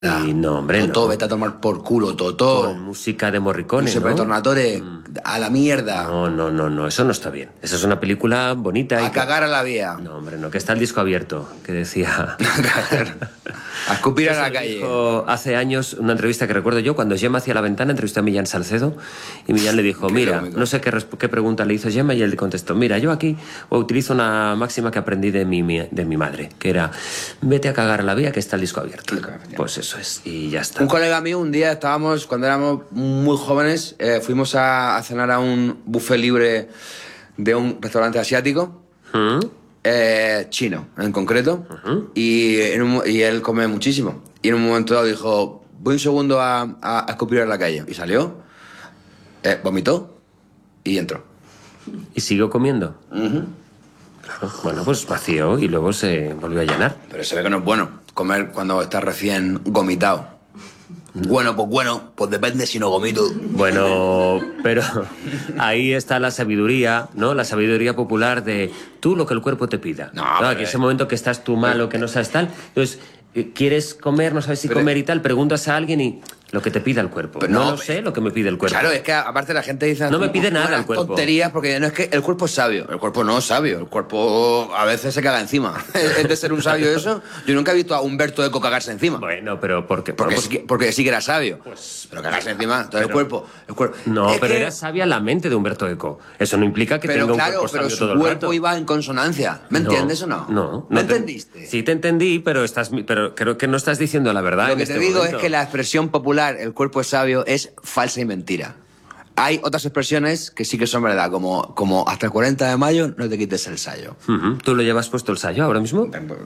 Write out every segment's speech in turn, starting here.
Y no, hombre, Totó, no. vete a tomar por culo, Totó. Con música de Morricone, Giuseppe ¿no? Tornatore, a la mierda. No, eso no está bien. Esa es una película bonita y A cagar a la vía. No, hombre, no, que está el disco abierto, que decía... A escupir a Eso la lo calle. dijo hace años, una entrevista que recuerdo yo, cuando Gemma hacía La Ventana, entrevistó a Millán Salcedo, y Millán le dijo, mira, cómico. no sé qué pregunta le hizo Gemma, y él le contestó, mira, yo aquí utilizo una máxima que aprendí de mi madre, que era, vete a cagar a la vía, que está el disco abierto. Pues eso es, y ya está. Un colega mío, un día estábamos, cuando éramos muy jóvenes, fuimos a cenar a un buffet libre de un restaurante asiático, chino en concreto, y él come muchísimo. Y en un momento dado dijo, voy un segundo a escupir a la calle. Y salió, vomitó y entró. ¿Y siguió comiendo? Claro, bueno, pues vació y luego se volvió a llenar. Pero se ve que no es bueno comer cuando estás recién gomitado. Bueno, pues depende si no gomito. Bueno, pero ahí está la sabiduría, ¿no? La sabiduría popular de tú lo que el cuerpo te pida. No, Claro, pero que ese momento que estás tú mal o que no sabes tal, entonces quieres comer, no sabes si comer y tal, preguntas a alguien y lo que te pida el cuerpo. Pero no no, lo sé lo que me pide el cuerpo. Claro, es que aparte la gente dice... No me pide nada el cuerpo. tonterías, porque no es que el cuerpo es sabio. El cuerpo no es sabio. El cuerpo a veces se caga encima. ¿Es de ser un sabio eso? Yo nunca he visto a Humberto Eco cagarse encima. Bueno, pero ¿por qué? Porque sí que era sabio. Pero cagarse encima. Entonces el cuerpo... No, Es pero que- era sabia la mente de Humberto Eco. Eso no implica que Pero tenga claro, un cuerpo pero sabio su todo el cuerpo rato. iba en consonancia. ¿Me entiendes o no? No. ¿Me entendiste? Sí te entendí, pero creo que no estás diciendo la verdad Lo en que este te digo momento. es que la expresión popular, el cuerpo es sabio, es falsa y mentira. Hay otras expresiones que sí que son verdad, como hasta el 40 de mayo no te quites el sayo. Ujú. ¿Tú lo llevas puesto el sayo ahora mismo?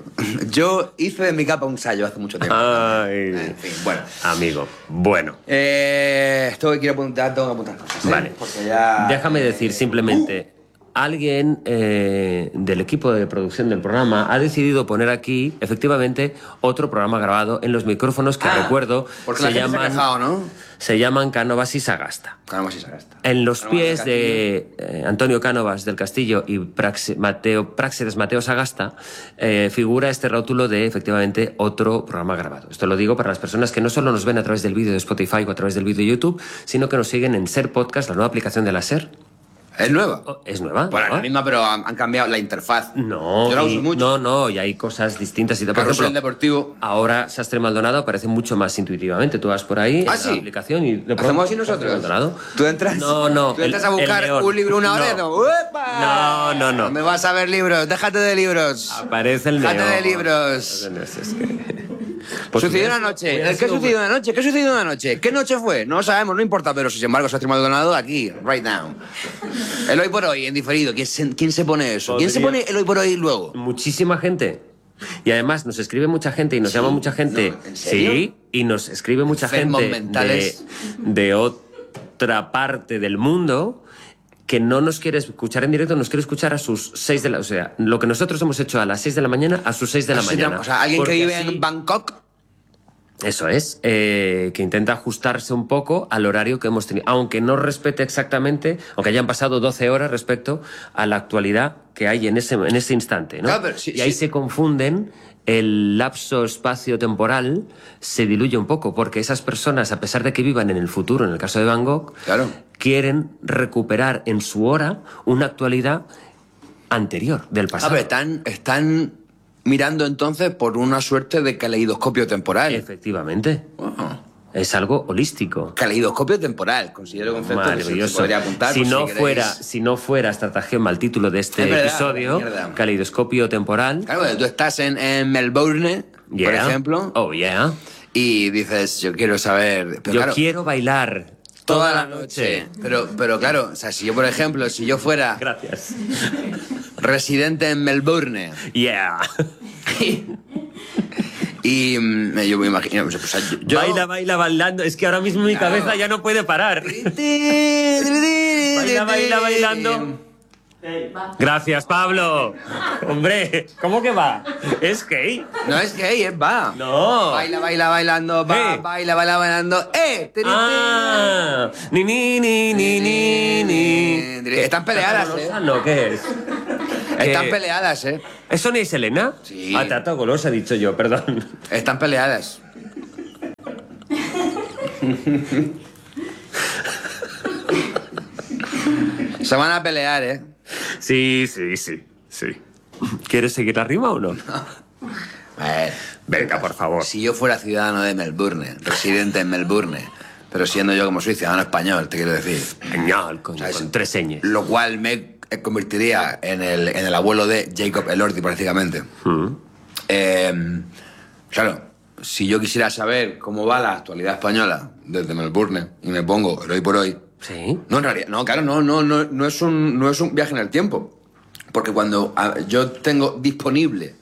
Yo hice de mi capa un sayo hace mucho tiempo. Ay, En fin, bueno. amigo. Bueno, Esto que quiero apuntar, tengo que apuntar cosas. vale. Porque ya... Déjame decir simplemente, alguien del equipo de producción del programa ha decidido poner aquí, efectivamente, otro programa grabado en los micrófonos que recuerdo Porque la gente se ha quejado, ¿no? se llaman Cánovas y Sagasta. Claro, más si se gasta. En los Cánovas pies del de Antonio Cánovas del Castillo y Práxedes Mateo Sagasta figura este rótulo de, efectivamente, otro programa grabado. Esto lo digo para las personas que no solo nos ven a través del vídeo de Spotify o a través del vídeo de YouTube, sino que nos siguen en Ser Podcast, la nueva aplicación de la Ser. ¿Es nueva? ¿Es nueva? Bueno, ¿no? la misma, pero han cambiado la interfaz. No, Yo la y- uso mucho. no, y hay cosas distintas. Y por Carrusel ejemplo, deportivo. ahora Sastre Maldonado aparece mucho más intuitivamente. Tú vas por ahí ¿Ah, en sí? la aplicación y... ¿Hacemos así nosotros? Maldonado. ¿Tú entras? No. ¿Tú entras a el buscar león. un libro una hora? No. ¡Uepa! No. Me vas a ver libros. Déjate de libros. Aparece el Déjate león. de libros. Es que... Pues Sucedió hubiera una noche. hubiera ¿Qué sido- sucedió una noche? ¿Qué sucedió una noche? ¿Qué noche fue? No lo sabemos, no importa, pero sin embargo, Sastre Maldonado aquí, right now. El hoy por hoy, en diferido. ¿Quién se pone eso? ¿Quién se Podría- pone el hoy por hoy luego? Muchísima gente. Y además nos escribe mucha gente y nos llama mucha gente. No, ¿en serio? Sí, y nos escribe mucha Enfermos gente mentales. de otra parte del mundo que no nos quiere escuchar en directo, nos quiere escuchar a sus 6 de la... O sea, lo que nosotros hemos hecho a las 6 de la mañana, a sus 6 de la mañana. O sea, alguien que Porque vive así- en Bangkok. Eso es, que intenta ajustarse un poco al horario que hemos tenido, aunque no respete exactamente, aunque hayan pasado 12 horas respecto a la actualidad que hay en ese instante, ¿no? Claro, pero sí, y ahí sí. se confunden, el lapso espacio-temporal se diluye un poco, porque esas personas, a pesar de que vivan en el futuro, en el caso de Van Gogh, Claro. quieren recuperar en su hora una actualidad anterior del A pasado. ver, están mirando entonces por una suerte de caleidoscopio temporal. Efectivamente, Oh. es algo holístico. Caleidoscopio temporal, considero concepto que se Maravilloso. podría apuntar. Si por no queréis. fuera, si no fuera estratagema el título de este Es verdad, episodio, mierda. caleidoscopio temporal. Claro, bueno, tú estás en Melbourne, por Yeah. ejemplo, Oh, yeah. y dices, yo quiero saber... Pero Yo claro, quiero bailar toda la noche. Pero claro, o sea, si yo, por ejemplo, si yo fuera Gracias. residente en Melbourne Yeah. y yo me imagino, pues, yo... Baila bailando. Es que ahora mismo mi cabeza ya no puede parar. Baila bailando. Gracias, Pablo. Hombre, ¿cómo que va? Es gay. No es gay, es va. No. Baila bailando, va, Eh. baila bailando, Ah, ni. Están peleadas, No, ¿qué es? Están ¿Qué? peleadas, ¿Es Sonia y Selena? Sí. Ah, Tata Golosa, he dicho yo, perdón. Están peleadas. Se van a pelear, ¿eh? Sí. ¿Quieres seguir la rima o no? A ver, Venga, por favor. si yo fuera ciudadano de Melbourne, residente en Melbourne, pero siendo yo como soy ciudadano español, te quiero decir. Genial, coño, ¿Sabes? con 3 señas. Lo cual me convertiría en el abuelo de Jacob Elordi, prácticamente. Claro, si yo quisiera saber cómo va la actualidad española desde Melbourne y me pongo el hoy por hoy. Sí. No, en realidad, no, claro, no es un viaje en el tiempo. Porque cuando yo tengo disponible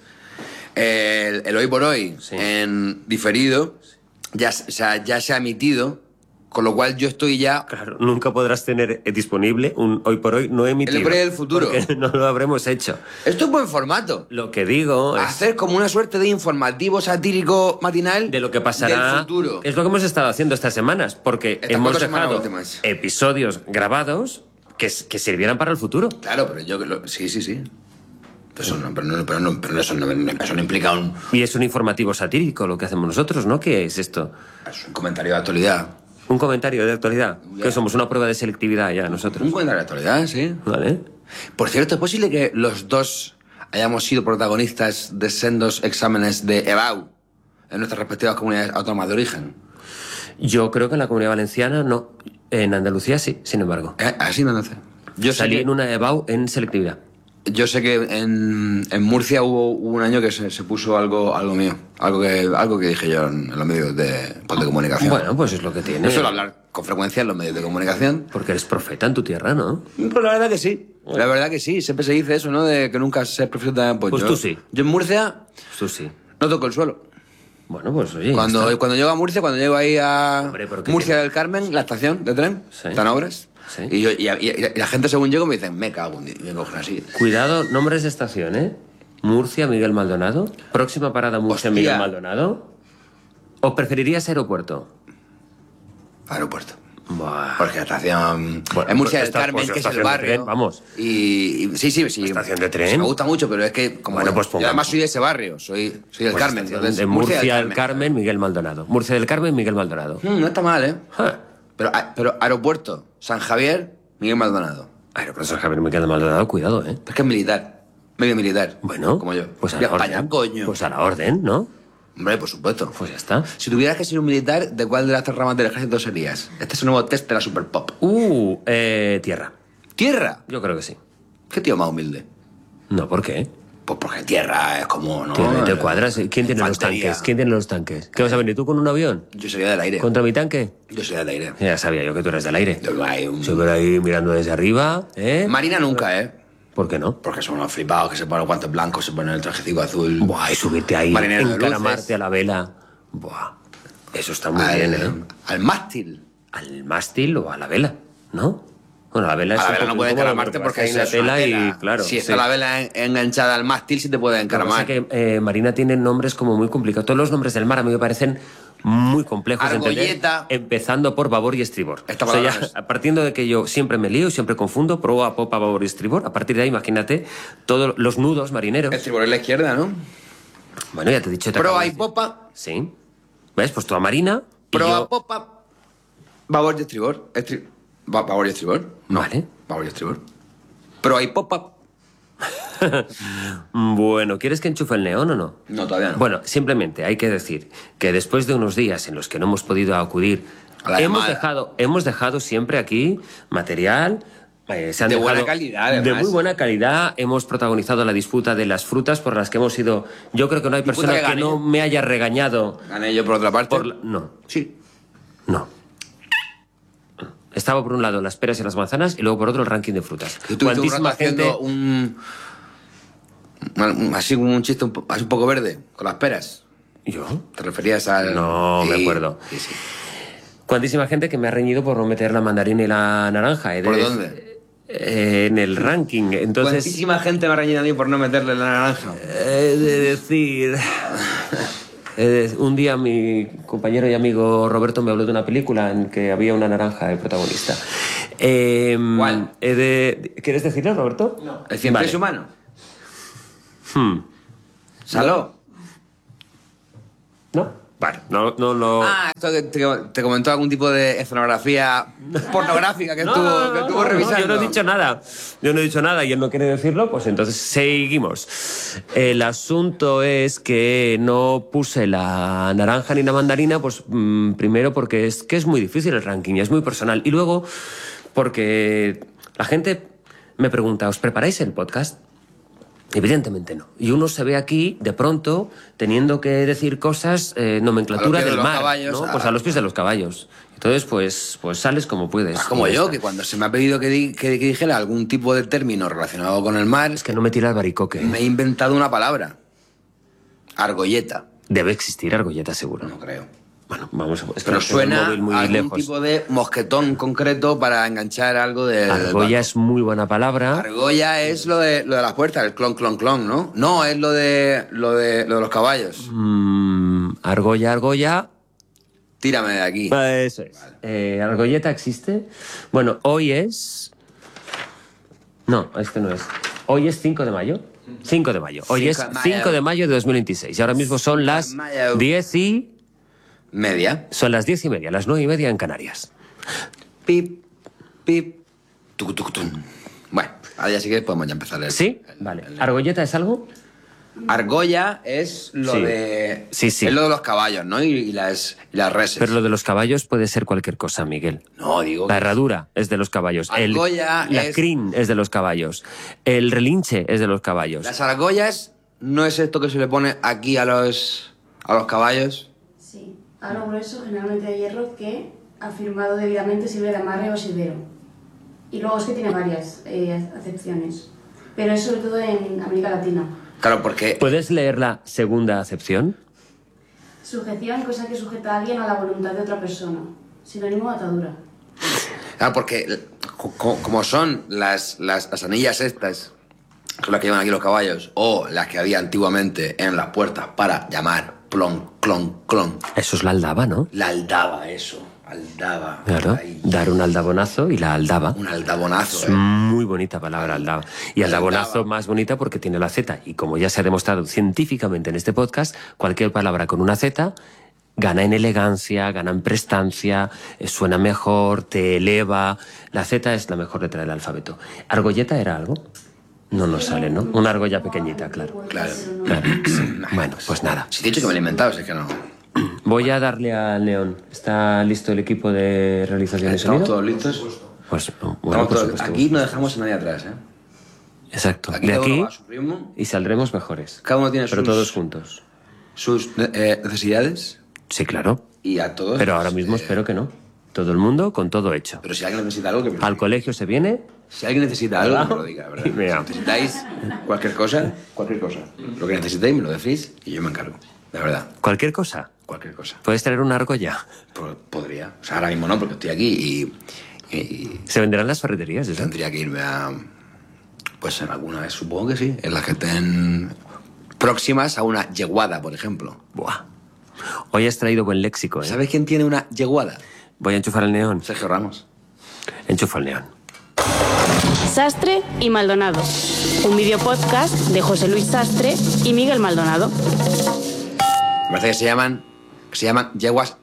el hoy por hoy Sí. en diferido, ya se ha emitido, con lo cual yo estoy ya. Claro, nunca podrás tener disponible un hoy por hoy no emitido. El hoy por hoy del futuro. Porque no lo habremos hecho. Esto es buen formato. Lo que digo es Hacer como una suerte de informativo satírico matinal de lo que pasará. del futuro. Es lo que hemos estado haciendo estas semanas, porque Estas hemos 4 semanas dejado últimas. episodios grabados que sirvieran para el futuro. Claro, pero yo. Sí. Pero eso no implica un. Y es un informativo satírico lo que hacemos nosotros, ¿no? ¿Qué es esto? Es un comentario de actualidad. Un comentario de actualidad. Ya. Que somos una prueba de selectividad ya nosotros. Un comentario de actualidad, sí. ¿Vale? Por cierto, ¿es posible que los dos hayamos sido protagonistas de sendos exámenes de EBAU en nuestras respectivas comunidades autónomas de origen? Yo creo que en la Comunidad Valenciana no. En Andalucía sí, sin embargo. Así no sé. Salí en una EBAU en selectividad. Yo sé que en Murcia hubo un año que se puso algo mío. Algo que dije yo en los medios de comunicación. Bueno, pues es lo que tiene. No suelo hablar con frecuencia en los medios de comunicación. Porque eres profeta en tu tierra, ¿no? Pero la verdad que sí. La verdad que sí. Siempre se dice eso, ¿no? De que nunca se profeta. Pues tú sí. Yo en Murcia Tú sí. no toco el suelo. Bueno, pues oye. ya Cuando está. llego a Murcia, cuando llego ahí a Hombre, ¿pero qué Murcia tiene? del Carmen, la estación de tren, Sí. están obras. Sí. Y la gente según llego me dicen, me cago en Dios, y me cogen así. Cuidado, nombres de estación, ¿eh? Murcia, Miguel Maldonado. Próxima parada, Murcia, Hostia. Miguel Maldonado. ¿O preferirías aeropuerto? Aeropuerto. Buah. Porque la estación. Bueno, en Murcia pues del Carmen, pues que es estación el de barrio. tren, vamos. Y sí. Estación de tren. Me gusta mucho, pero es que como Bueno, pues yo pongamos. además soy de ese barrio, soy del Pues Carmen. estación Entonces, de Murcia del Carmen. Carmen, Miguel Maldonado. Murcia del Carmen, Miguel Maldonado. No está mal, ¿eh? Ja. Pero aeropuerto, San Javier, Miguel Maldonado. Aeropuerto San Javier, Miguel Maldonado, cuidado, ¿eh? Es que es militar. Medio militar. Bueno, Como yo. Pues a Y la España, orden. coño. Pues a la orden, ¿no? Hombre, por supuesto. Pues ya está. Si tuvieras que ser un militar, ¿de cuál de las 3 ramas del ejército serías? Este es un nuevo test de la Super Pop. Tierra. ¿Tierra? Yo creo que sí. ¿Qué tío más humilde? No, ¿por qué? Pues porque tierra es como, ¿no? ¿Te cuadras? ¿Quién tiene los Infantería. tanques? ¿Quién tiene los tanques? ¿Qué vas a venir tú con un avión? Yo sería del aire. ¿Contra mi tanque? Yo sería del aire. Ya sabía yo que tú eres del aire. Yo hay un... Súper ahí mirando desde arriba, ¿eh? Marina nunca, ¿eh? ¿Por qué no? Porque son unos flipados que se ponen los guantes blancos, se ponen el trajecito azul. Buah, y subirte ahí, Marinero de encaramarte luces. a la vela. Buah, eso está muy al, bien, ¿eh? al mástil. Al mástil o a la vela, ¿no? Bueno, la vela es A la un vela no poco puede incómodo encaramarte porque hay una es una tela y, tela. claro. Si está sí. la vela enganchada al mástil, sí te puede Lo que pasa encaramar. es que Marina tiene nombres como muy complicados. Todos los nombres del mar a mí me parecen muy complejos de entender, Argolleta. empezando por babor y estribor. Esta O sea, palabra ya, partiendo de que yo siempre me lío y siempre confundo proa, popa, babor y estribor, a partir de ahí imagínate todos los nudos marineros. Estribor es la izquierda, ¿no? Bueno, ya te he dicho. te Proa acabo de y decir. popa. Sí. ¿Ves? Pues tú a Marina y Proa, yo... popa. Babor y estribor. Babor y estribor. No. Vale. Babor y estribor. Proa y popa. Bueno, ¿quieres que enchufe el neón o no? No, todavía no. Bueno, simplemente hay que decir que después de unos días en los que no hemos podido acudir, A la hemos llamada. dejado siempre aquí material. Se han De buena dejado calidad, de además. muy buena calidad. Hemos protagonizado la disputa de las frutas por las que hemos ido. Yo creo que no hay Disputa persona que que gané. no me haya regañado. Gané yo por otra parte. No, Sí. no. Estaba por un lado las peras y las manzanas y luego por otro el ranking de frutas. Yo tuve un rato haciendo así como un chiste así un poco verde, con las peras. ¿Yo? ¿Te referías al...? No, me acuerdo. Sí, sí. Cuantísima gente que me ha reñido por no meter la mandarina y la naranja. ¿Por dónde? En el ranking. Entonces, Cuantísima gente me ha reñido a mí por no meterle la naranja. he de decir... un día mi compañero y amigo Roberto me habló de una película en que había una naranja de protagonista. ¿Cuál? ¿Quieres decirlo, Roberto? No. ¿El cien pies humano? Hmm. ¿Saló? ¿No? Bueno, no lo... Esto que te comentó algún tipo de escenografía pornográfica que estuvo revisando. Yo no he dicho nada. Yo no he dicho nada y él no quiere decirlo, pues entonces seguimos. El asunto es que no puse la naranja ni la mandarina, pues primero porque es muy difícil el ranking, es muy personal. Y luego porque la gente me pregunta, ¿os preparáis el podcast? Evidentemente no. Y uno se ve aquí, de pronto, teniendo que decir cosas, nomenclatura del mar, caballos, ¿no? Pues a los pies de los caballos. Entonces, pues sales como puedes. Como yo, que cuando se me ha pedido que dijera algún tipo de término relacionado con el mar... Es que no me tira el baricoque. Me he inventado una palabra. Argolleta. Debe existir argolleta, seguro. No creo. Bueno, vamos a... Pero suena muy a algún lejos. tipo de mosquetón concreto para enganchar algo de... Argolla es muy buena palabra. Argolla es lo de las puertas, el clon, clon, clon, ¿no? No, es lo de los caballos. Argolla... Tírame de aquí. Eso es. Vale. ¿Argolleta existe? Bueno, hoy es... No, este no es. Hoy es 5 de mayo. 5 de mayo. Hoy es 5 de mayo de 2026. Y ahora mismo son las 10 y... Media. Son las 10:30, las 9:30 en Canarias. Pip, pip, tucutucutun. Bueno, ahora ya sí que podemos ya empezar. ¿Sí? Vale. ¿Argolleta es algo? Argolla es lo de... Sí. Es lo de los caballos, ¿no? Y las reses. Pero lo de los caballos puede ser cualquier cosa, Miguel. No, digo... La herradura es de los caballos. Argolla la crin es de los caballos. El relinche es de los caballos. Las argollas no es esto que se le pone aquí a los caballos. Sí. Aro grueso, generalmente de hierro, que afirmado debidamente sirve de amarre o silbero. Y luego es que tiene varias acepciones. Pero es sobre todo en América Latina. Claro, porque... ¿Puedes leer la segunda acepción? Sujeción, cosa que sujeta a alguien a la voluntad de otra persona. Sinónimo de atadura. Claro, porque como son las anillas estas, que son las que llevan aquí los caballos, o las que había antiguamente en las puertas para llamar plon, clon, clon. Eso es la aldaba, ¿no? La aldaba, eso. Aldaba. Claro, Ahí. dar un aldabonazo y la aldaba. Un aldabonazo, Es muy bonita palabra, aldaba. Y aldabonazo más bonita porque tiene la Z. Y como ya se ha demostrado científicamente en este podcast, cualquier palabra con una Z gana en elegancia, gana en prestancia, suena mejor, te eleva. La Z es la mejor letra del alfabeto. ¿Argolleta era algo? No nos sale, ¿no? Una argolla pequeñita, claro. Claro. Sí. Bueno, pues nada. Si te he dicho que me lo he inventado, es que no. Voy a darle al neón. ¿Está listo el equipo de realización de sonido? ¿Estamos todos listos? Pues, bueno, Estamos por todos- supuesto. Aquí no dejamos a nadie atrás, ¿eh? Exacto. Aquí De cada uno aquí va a su ritmo. y saldremos mejores. Cada uno tiene Pero sus- todos juntos. Sus necesidades Sí, claro. y a todos. Pero ahora mismo espero que no. Todo el mundo con todo hecho. Pero si alguien necesita algo, que me lo Al diga. colegio se viene. Si alguien necesita algo, que me lo diga, ¿verdad? Y mira. Si necesitáis cualquier cosa. Lo que necesitéis me lo decís y yo me encargo. De verdad, Cualquier cosa. cualquier cosa. Puedes traer una argolla. Podría. O sea, ahora mismo no, porque estoy aquí y Se venderán las ferreterías, ¿eso? tendría que irme a... Pues en alguna vez, supongo que sí. En las que estén próximas a una yeguada, por ejemplo. Buah. Hoy has traído buen léxico, ¿eh? ¿Sabes quién tiene una yeguada? Voy a enchufar el neón. Sergio Ramos. Enchufa el neón. Sastre y Maldonado, un videopodcast de José Luis Sastre y Miguel Maldonado. Me parece que se llaman yeguas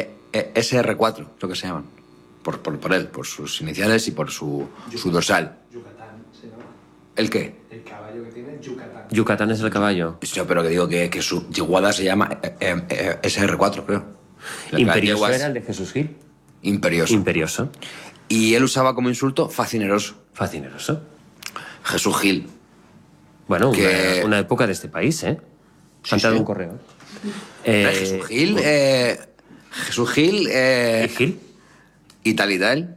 SR4, lo que se llaman. Por él, por sus iniciales y por su dorsal. Yucatán se llama. ¿El qué? El caballo que tiene Yucatán. Yucatán es el caballo. Yo, pero que digo que su yeguada se llama SR4, creo. Las Imperioso yeguas- era el de Jesús Gil. Imperioso. Imperioso. Y él usaba como insulto fascineroso. Fascineroso. Jesús Gil. Bueno, Que- una época de este país, ¿eh? Sí, Han dado sí. un correo. Jesús Gil. Jesús Gil. ¿Y Gil? Y tal y tal.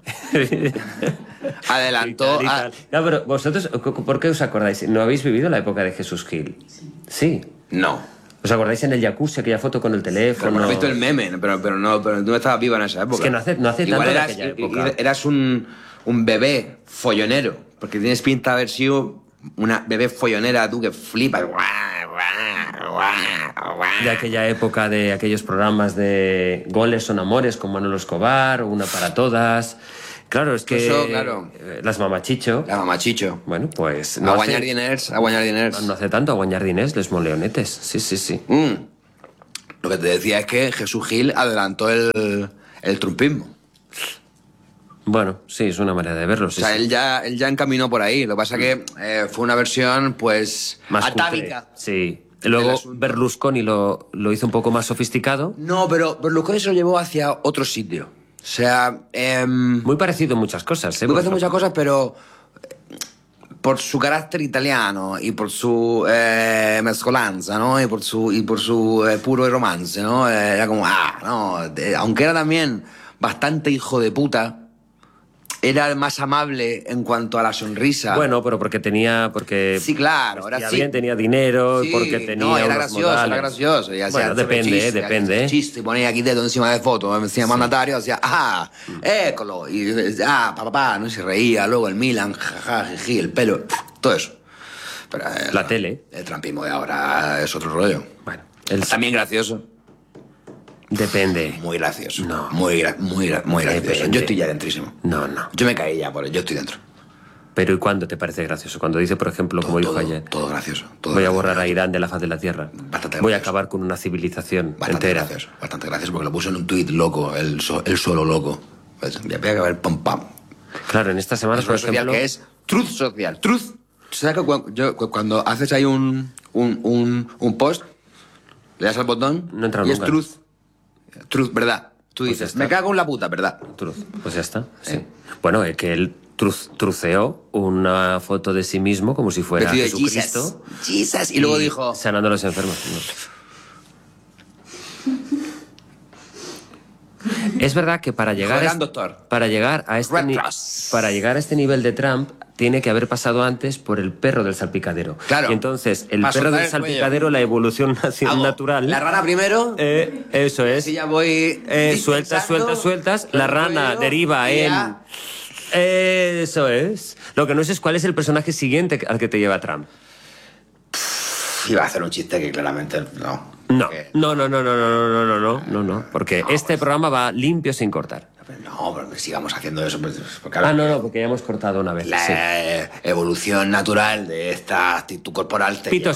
Adelantó. Y tal. No, pero vosotros, ¿por qué os acordáis? ¿No habéis vivido la época de Jesús Gil? Sí. No. ¿Os acordáis en el jacuzzi, aquella foto con el Pero teléfono? no has visto el meme, pero tú no estabas viva en esa época. Es que no hace Igual tanto de eras, aquella época. eras un bebé follonero, porque tienes pinta de haber sido una bebé follonera tú que flipas. De aquella época de aquellos programas de Goles son amores con Manolo Escobar, Una para todas. Claro, es que... Eso, claro. Las mamachicho. La mamachicho. Bueno, pues... A guanyar diners, a guanyar diners. No hace tanto, a guanyar diners, les moleonetes. Sí, sí, sí. Lo que te decía es que Jesús Gil adelantó el trumpismo. Bueno, sí, es una manera de verlo. O Sí, sea, sí. él ya encaminó por ahí. Lo que pasa que fue una versión, pues, Más atávica. cutre. Sí. El Luego asunto. Berlusconi lo hizo un poco más sofisticado. No, pero Berlusconi se lo llevó hacia otro sitio. O sea, Muy parecido en muchas cosas, ¿eh? puede hacer Por muchas ejemplo. cosas, pero por su carácter italiano y por su mezcolanza, ¿no? Y por su puro romance, ¿no? Era como, aunque era también bastante hijo de puta, era el más amable en cuanto a la sonrisa. Bueno, pero porque Sí, claro, ahora vestía sí. bien, tenía dinero, Sí, porque tenía no, era unos gracioso, modales. era gracioso. Y hacía Bueno, depende, ¿eh? Chiste, y ponía aquí dedo encima de foto, encima mandatario, hacía, écolo. Y decía, papá, no se reía. Luego el Milan, jaja, jiji, el pelo, todo eso. Pero, La tele. El trampismo de ahora es otro rollo. Bueno, También gracioso. depende. Muy gracioso. No. Muy gracioso. Depende. Yo estoy ya dentrísimo. No, no. Yo me caí ya por él, yo estoy dentro. Pero ¿y cuándo te parece gracioso? Cuando dice, por ejemplo, como dijo ayer, Todo gracioso. Todo voy a gracioso. borrar a Irán de la faz de la Tierra. Bastante Voy a gracioso. acabar con una civilización Bastante entera. gracioso, porque lo puso en un tuit loco, él solo loco. Pues, ya voy a acabar pam pam. Claro, en esta semana, Es por una social ejemplo... que es truth social, truth. ¿Sabes que cuando haces ahí un post, le das al botón No entra y es nunca. truth, verdad. Tú Pues ya dices, está. me cago en la puta, verdad. Truth. Pues ya está, sí. Bueno, que él truceó una foto de sí mismo como si fuera Vestido de Jesucristo. Jesus. Y luego dijo, Sanando a los enfermos. No. Es verdad que para llegar, Juegan, doctor. para llegar a este Red Cross. para llegar a este nivel de Trump tiene que haber pasado antes por el perro del salpicadero. Claro. Y entonces el Para perro soltar del el cuello. salpicadero, la evolución hago natural. la rana primero, Eso es. así ya voy Sueltas, dispensando sueltas. La el rana cuello deriva y en... ya. Eso es. Lo que no sé es cuál es el personaje siguiente al que te lleva Trump. Iba a hacer un chiste que claramente no. No, Que- no, porque este programa va limpio sin cortar. No, pero que sigamos haciendo eso. Porque No, porque ya hemos cortado una vez. la Sí. evolución natural de esta actitud corporal te Pitos.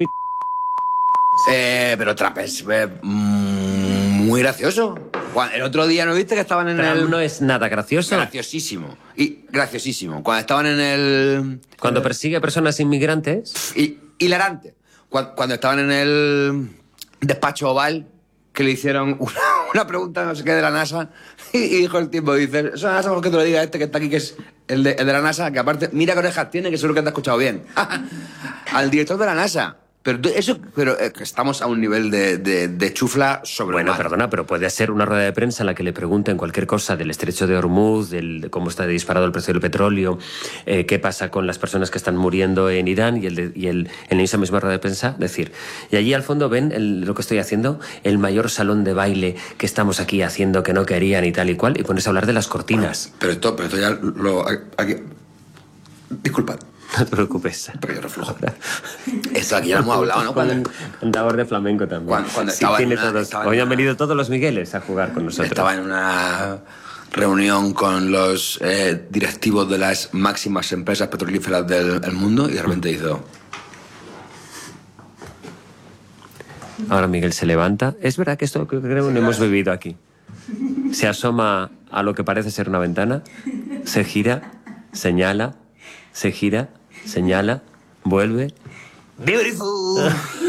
Pero Trump es muy gracioso. El otro día, ¿no viste que estaban en Trump el... no es nada gracioso. Graciosísimo. Y graciosísimo. Cuando estaban en el... Cuando persigue a personas inmigrantes... Hilarante. Cuando estaban en el despacho oval, que le hicieron una pregunta no sé qué de la NASA, y dijo el tipo, dice, eso la NASA, ¿por qué te lo diga este que está aquí, que es el de la NASA, que aparte, mira qué orejas tiene, que seguro que te ha escuchado bien. Al director de la NASA. Pero que estamos a un nivel de chufla sobre Bueno, perdona, pero puede ser una rueda de prensa en la que le pregunten cualquier cosa del estrecho de Hormuz, de cómo está disparado el precio del petróleo, qué pasa con las personas que están muriendo en Irán en esa misma rueda de prensa decir, y allí al fondo ven lo que estoy haciendo, el mayor salón de baile que estamos aquí haciendo que no querían y tal y cual, y pones a hablar de las cortinas. Pero esto ya lo... Aquí... Disculpad, No te preocupes. pero yo reflujo. Esto aquí ya lo hemos hablado, ¿no? Cuando Cantador de flamenco también. Cuando Sí, estaba en tiene una- todos. estaba en Hoy han una- venido todos los Migueles a jugar con nosotros. estaba en una reunión con los directivos de las máximas empresas petrolíferas del mundo y de repente hizo... Ahora Miguel se levanta. Es verdad que esto creo que no hemos vivido aquí. Se asoma a lo que parece ser una ventana, se gira, señala, se gira, señala, vuelve. ¡Beautiful!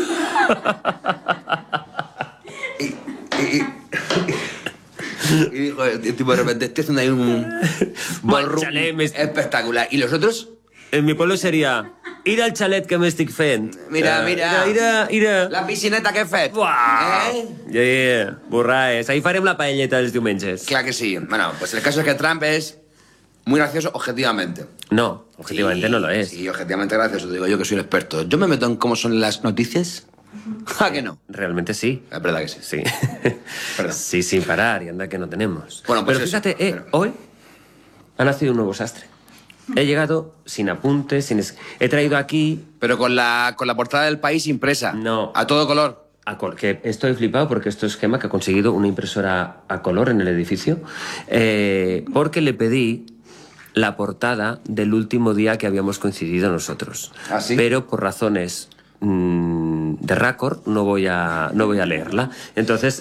y dijo el tipo de repente, estoy haciendo ahí un ballroom Chále, me- espectacular. ¿Y los otros? En mi pueblo sería ir al chalet que me estic fent. Mira. Mira. La piscineta que he fet. Uah. ¿Eh? Yeah, borraes. Ahí farem la paelleta dels diumenges. Claro que sí. Bueno, pues el caso es que Trump es muy gracioso objetivamente. No, objetivamente Sí, no lo es. Sí, objetivamente gracioso. Te digo yo que soy el experto. Yo me meto en cómo son las noticias. ¿A que no? Realmente sí. Es verdad que sí. Sí. Perdón. Sí, sin parar, y anda que no tenemos. Bueno, pues pero eso, fíjate, pero- hoy ha nacido un nuevo sastre. He llegado sin apuntes, he traído aquí Pero con la portada del País impresa. No. A todo color. que estoy flipado porque esto es Gemma que ha conseguido una impresora a color en el edificio, porque le pedí la portada del último día que habíamos coincidido nosotros. ¿Ah, sí? Pero por razones de Raccord, no voy a leerla. Entonces...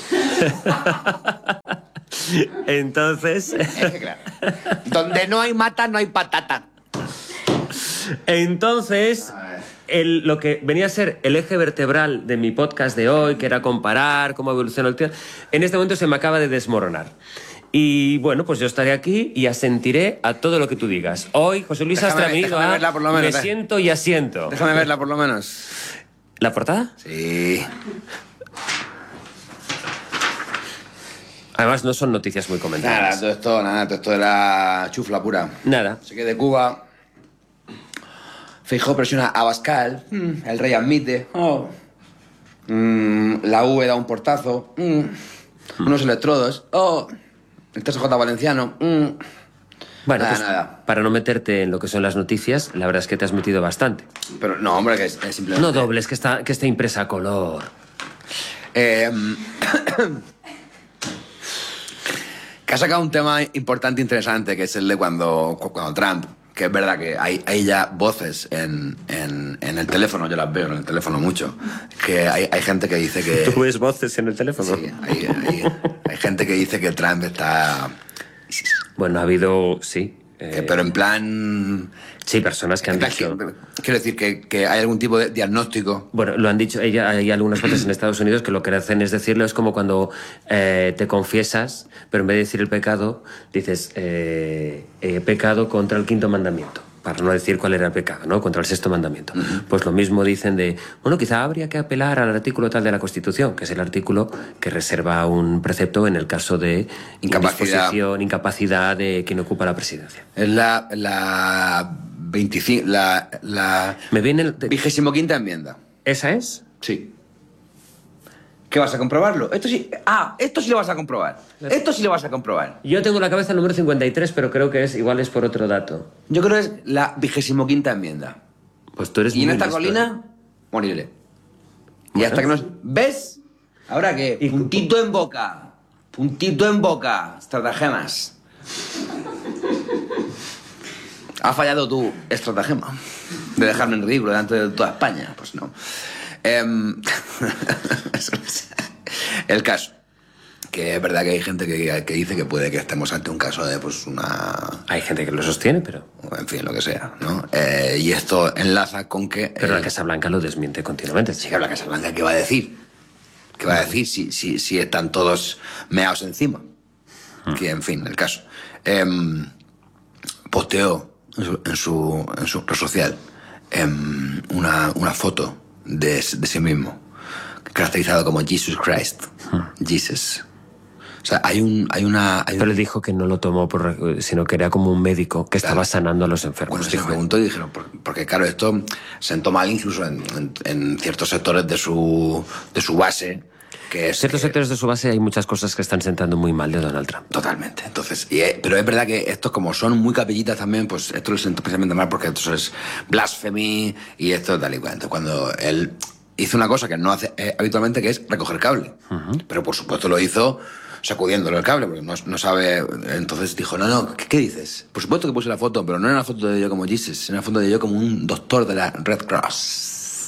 Entonces... Claro. Donde no hay mata, no hay patata. Entonces, lo que venía a ser el eje vertebral de mi podcast de hoy, que era comparar cómo evoluciona el tiempo, en este momento se me acaba de desmoronar. Y bueno, pues yo estaré aquí y asentiré a todo lo que tú digas. Hoy, José Luis Sastre, amigo, verla por lo menos, me siento y asiento. Déjame verla por lo menos. ¿La portada? Sí. Además, no son noticias muy comentadas. Nada, todo esto era chufla pura. Nada. Se queda de Cuba. Feijóo presiona a Abascal. El rey admite. La UE da un portazo. Unos electrodos. El TSJ valenciano. Bueno, pues, nada. para no meterte en lo que son las noticias, la verdad es que te has metido bastante. Pero no, hombre, que es simplemente... No dobles, que está impresa a color. Que ha sacado un tema importante e interesante, que es el de cuando Trump, que es verdad que hay ya voces en el teléfono, yo las veo en el teléfono mucho, que hay gente que dice que... ¿Tú ves voces en el teléfono? Sí, hay gente que dice que Trump está... Bueno, ha habido, sí. Pero en plan... Sí, personas que han dicho... Quiero decir que hay algún tipo de diagnóstico. Bueno, lo han dicho, hay algunas voces en Estados Unidos que lo que hacen es decirlo, es como cuando te confiesas, pero en vez de decir el pecado, dices pecado contra el quinto mandamiento, para no decir cuál era el pecado, ¿no? Contra el sexto mandamiento. Pues lo mismo dicen de, bueno, quizá habría que apelar al artículo tal de la Constitución, que es el artículo que reserva un precepto en el caso de incapacidad de quien ocupa la presidencia. Es la 25... Me viene el... 25ª enmienda. ¿Esa es? Sí. ¿Qué vas a comprobarlo? Esto sí lo vas a comprobar. Esto sí lo vas a comprobar. Yo tengo en la cabeza el número 53, pero creo que igual es por otro dato. Yo creo que es la 25ª enmienda. Pues tú eres Y en muy esta listo, colina, moriré. Y Bueno. hasta que nos... ¿Ves? ¿Ahora qué? Y- Puntito en boca. Puntito en boca. Estratagemas. ¿Ha fallado tu estratagema de dejarme en ridículo delante de toda España? Pues no. El caso. Que es verdad que hay gente que dice que puede que estemos ante un caso de, pues, una... Hay gente que lo sostiene, pero... En fin, lo que sea, ¿no? Y esto enlaza con que... Pero la Casa Blanca lo desmiente continuamente. Sí, que la Casa Blanca, ¿qué va a decir? ¿Qué va a decir si están todos meados encima? Que, en fin, el caso. Posteó en su red social una foto de sí mismo, caracterizado como Jesus Christ. Jesus. O sea, Pero le dijo que no lo tomó sino que era como un médico que estaba sanando a los enfermos. Bueno, se dijo él. preguntó y dijeron, porque claro, esto sentó mal incluso en ciertos sectores de su base, que es... En ciertos sectores de su base hay muchas cosas que están sentando muy mal de Donald Trump. Totalmente. Entonces, pero es verdad que estos, como son muy capillitas también, pues esto lo siento especialmente mal porque esto es blasphemy y esto tal y cual. Entonces, cuando él hizo una cosa que no hace habitualmente, que es recoger cable. Pero por supuesto lo hizo sacudiéndolo el cable, porque no sabe. Entonces dijo, no, ¿qué dices? Por supuesto que puse la foto, pero no era una foto de yo como Jesus, era una foto de yo como un doctor de la Red Cross.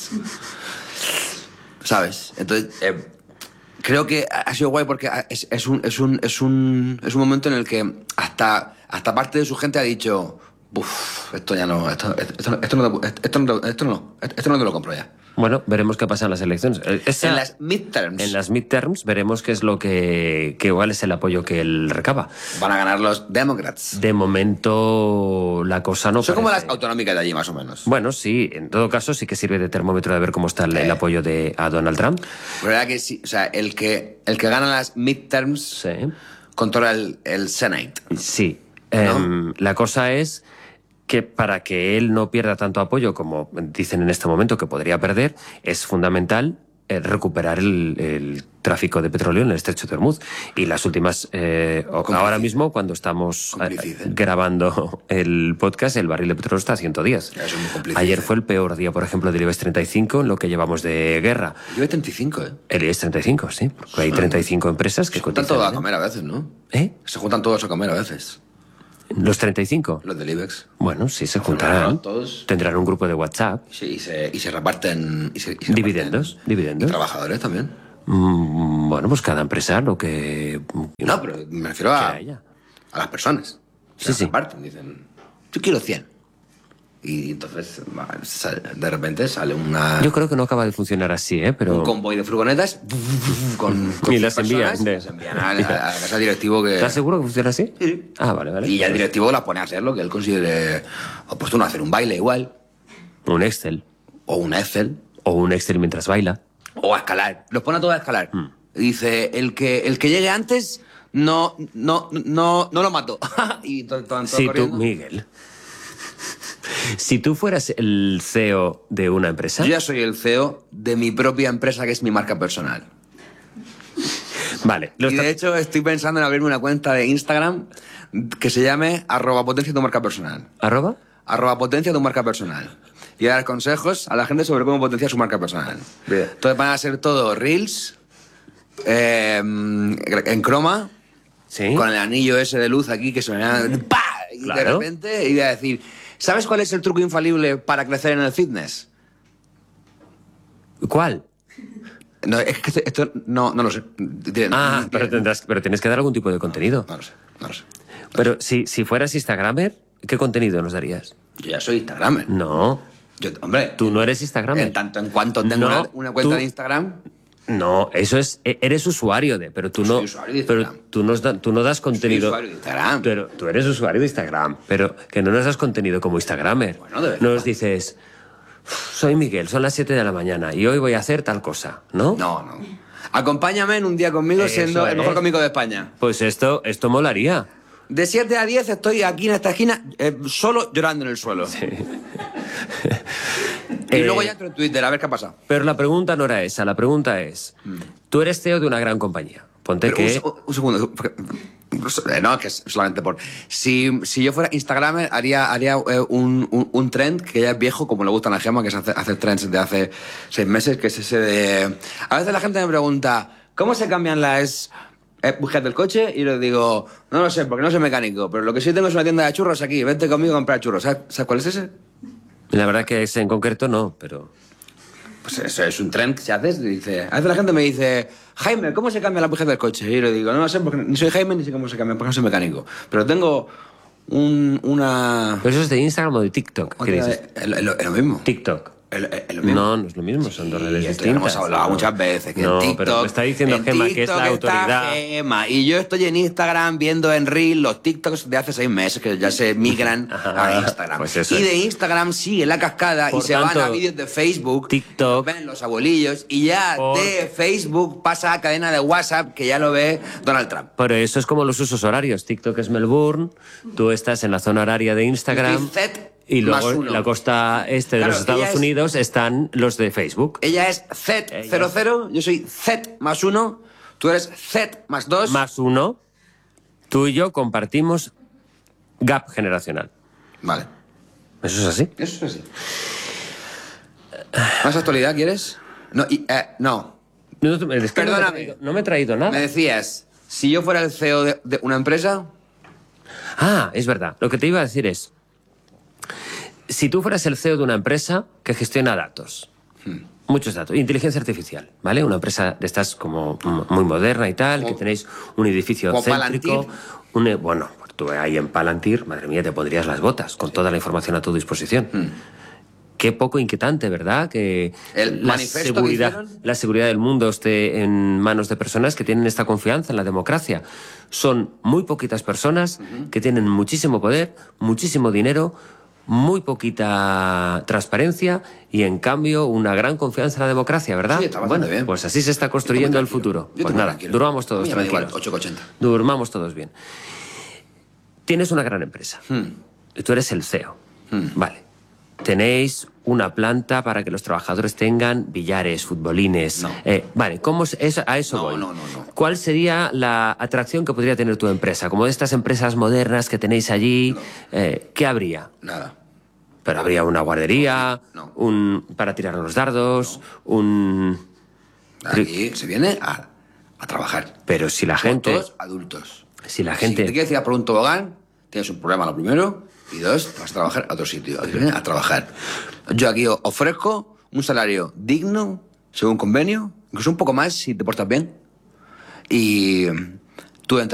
¿Sabes? Entonces, creo que ha sido guay porque es un momento en el que hasta parte de su gente ha dicho, esto ya no, esto no te lo compro ya. Bueno, veremos qué pasa en las elecciones. En las midterms. En las midterms veremos qué es lo que igual es el apoyo que él recaba. Van a ganar los Democrats. De momento la cosa no Son como las parece. autonómicas de allí, más o menos. Bueno, sí, en todo caso sí que sirve de termómetro de ver cómo está el apoyo a Donald Trump. La verdad que sí, o sea, el que gana las midterms Sí. controla el Senate. Sí. ¿No? La cosa es que para que él no pierda tanto apoyo como dicen en este momento que podría perder, es fundamental recuperar el tráfico de petróleo en el estrecho de Hormuz. Y las últimas... ahora mismo, cuando estamos grabando el podcast, el barril de petróleo está a 110. Eso es muy cómplice. Ayer fue el peor día, por ejemplo, del IBEX 35 en lo que llevamos de guerra. Yo 35, ¿eh? El IBEX 35, sí. Porque hay 35 empresas que Se juntan cotizan. todos a comer a veces, ¿no? ¿Eh? Se juntan todos a comer a veces. ¿Los 35? Los del IBEX. Bueno, sí, se juntarán. Todos. Tendrán un grupo de WhatsApp. Sí, y se reparten... Dividendos. Y trabajadores también. Bueno, pues cada empresa lo que... No, pero me refiero a haya. las personas. Sí, sí. Reparten, dicen, yo quiero 100. Y entonces, de repente sale Yo creo que no acaba de funcionar así, pero... un convoy de furgonetas con Y las envían. las envían a la casa directivo que... ¿Estás seguro que funciona así? Sí. Ah, vale. Y ya el directivo las pone a hacer lo que él considere oportuno, hacer un baile igual, Un Excel. o un Excel, O un Excel mientras baila. o a escalar. Los pone a todos a escalar. Dice, el que llegue antes no lo mato. Y todo Si tú, corriendo. Miguel... Si tú fueras el CEO de una empresa... Yo ya soy el CEO de mi propia empresa, que es mi marca personal. Vale. Y de hecho estoy pensando en abrirme una cuenta de Instagram que se llame @potencia tu marca personal. ¿Arroba? @potencia tu marca personal. Y dar consejos a la gente sobre cómo potenciar su marca personal. Bien. Entonces van a ser todo reels, en croma, Sí. con el anillo ese de luz aquí que suena... ¡Pah! Y de Claro. repente iba a decir, ¿sabes cuál es el truco infalible para crecer en el fitness? ¿Cuál? No, es que esto no lo sé. Pero tienes que dar algún tipo de contenido. No lo sé. Pero si fueras Instagramer, ¿qué contenido nos darías? Yo ya soy Instagramer. No, Hombre, tú no eres Instagramer. en tanto en cuanto tengo No, una cuenta tú- de Instagram, No, eso es... Eres usuario de... Pero tú no... soy usuario de pero Instagram. tú no das contenido... usuario de Instagram. Pero tú eres usuario de Instagram. Pero que no nos das contenido como Instagramer. Bueno, de verdad. No nos dices... Soy Miguel, son las 7 de la mañana y hoy voy a hacer tal cosa, ¿no? no. Acompáñame en un día conmigo Eso siendo el mejor es. cómico de España. Pues esto molaría. De 7 a 10 estoy aquí en esta esquina solo llorando en el suelo. Y luego ya entro en Twitter a ver qué ha pasado. Pero la pregunta no era esa, la pregunta es... Tú eres CEO de una gran compañía. Ponte Pero que... un segundo. No, que es solamente por... Si yo fuera Instagramer, haría un trend que ya es viejo, como le gusta a la Gema, que es hacer trends de hace 6 meses, que es ese de... A veces la gente me pregunta, ¿cómo se cambian las bujías del coche? Y les digo, no lo sé, porque no soy mecánico, pero lo que sí tengo es una tienda de churros aquí, vente conmigo a comprar churros. ¿Sabes cuál es ese? La verdad que ese en concreto no, pero... Pues eso es un trend que se hace. Dice, a veces la gente me dice, Jaime, ¿cómo se cambia la bujía del coche? Y yo le digo, no lo sé, porque ni soy Jaime ni sé cómo se cambia, porque no soy mecánico. Pero tengo una... ¿Pero eso es de Instagram o de TikTok? ¿Qué dices? Es lo mismo. TikTok. Es lo mismo. No es lo mismo, son dos redes Y esto distintas. ya lo hemos hablado muchas veces. Que No, en TikTok, pero me está diciendo en Gema que es la TikTok está autoridad. Gema, y yo estoy en Instagram viendo en Reel los TikToks de hace 6 meses que ya se migran a Instagram. Pues eso y es. de Instagram sigue la cascada Por y se tanto, van a vídeos de Facebook. TikTok. Ven los abuelillos y ya Por- de Facebook pasa a cadena de WhatsApp que ya lo ve Donald Trump. Pero eso es como los usos horarios. TikTok es Melbourne, tú estás en la zona horaria de Instagram Yo estoy Z y luego más en uno. la costa este de Claro, los Estados ella es- Unidos están los de Facebook. Ella es Z00, yo soy Z+1, tú eres Z+2. Más uno, tú y yo compartimos gap generacional. Vale. ¿Eso es así? Eso es así. ¿Más actualidad quieres? No, no. No, es que Perdóname. No me he traído nada. Me decías, si yo fuera el CEO de una empresa... Ah, es verdad. Lo que te iba a decir es, si tú fueras el CEO de una empresa que gestiona datos, muchos datos, inteligencia artificial, ¿vale? Una empresa de estas como muy moderna y tal, Como- que tenéis un edificio como céntrico. Palantir. Bueno, pues tú ahí en Palantir, madre mía, te pondrías las botas con toda la información a tu disposición. Qué poco inquietante, ¿verdad? Que El manifiesto que hicieron. la seguridad del mundo esté en manos de personas que tienen esta confianza en la democracia. Son muy poquitas personas que tienen muchísimo poder, muchísimo dinero, muy poquita transparencia y, en cambio, una gran confianza en la democracia, ¿verdad? Sí, está bastante Bueno, bien. pues así se está construyendo el futuro. Yo Pues estoy muy nada, tranquilo. durmamos A todos mí me da igual, tranquilos. 8,80. Durmamos todos bien. Tienes una gran empresa. Y tú eres el CEO. Vale. Tenéis una planta para que los trabajadores tengan billares, futbolines. No. Vale, a eso No, voy. no. ¿Cuál sería la atracción que podría tener tu empresa? Como de estas empresas modernas que tenéis allí, ¿qué habría? Nada. Pero habría una guardería, No. para tirar los dardos, Aquí se viene a trabajar. Pero si la Somos gente... todos adultos. Si la Si te gente... quieres tirar por un tobogán, tienes un problema, lo primero, y dos, vas a trabajar a otro sitio, aquí viene a trabajar. Yo aquí ofrezco un salario digno, según convenio, incluso un poco más si te portas bien, y tú entras